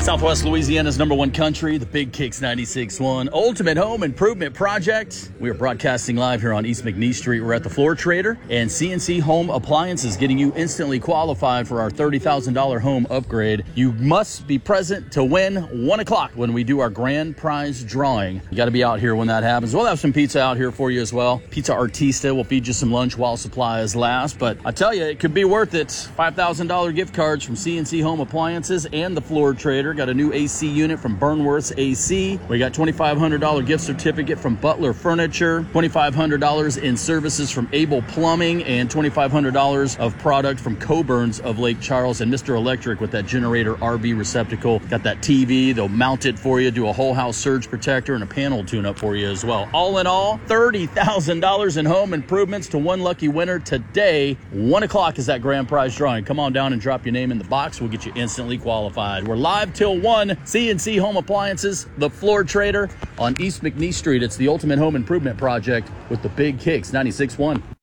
Southwest Louisiana's #1 country, the Big Kicks 96.1 Ultimate Home Improvement Project. We are broadcasting live here on East McNeese Street. We're at the Floor Trader, and CNC Home Appliances getting you instantly qualified for our $30,000 home upgrade. You must be present to win 1 o'clock when we do our grand prize drawing. You got to be out here when that happens. We'll have some pizza out here for you as well. Pizza Artista will feed you some lunch while supplies last, but I tell you, it could be worth it. $5,000 gift cards from CNC Home Appliances and the Floor Trader. Got a new AC unit from Burnworth's AC. We got $2,500 gift certificate from Butler Furniture, $2,500 in services from Able Plumbing, and $2,500 of product from Coburn's of Lake Charles, and Mr. Electric with that generator RV receptacle. Got that TV. They'll mount it for you, do a whole house surge protector, and a panel tune-up for you as well. All in all, $30,000 in home improvements to one lucky winner today. 1 o'clock is that grand prize drawing. Come on down and drop your name in the box. We'll get you instantly qualified. We're live till 1. CNC Home Appliances, the Floor Trader on East McNeese Street. It's the Ultimate Home Improvement Project with the Big Kicks 96.1.